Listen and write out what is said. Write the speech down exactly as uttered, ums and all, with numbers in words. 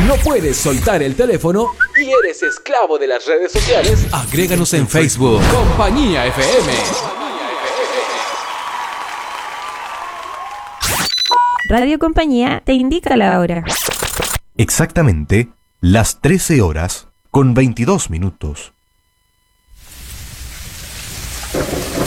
no puedes soltar el teléfono y eres esclavo de las redes sociales, agréganos en Facebook. Compañía F M. Radio Compañía te indica la hora. Exactamente las trece horas con veintidós minutos.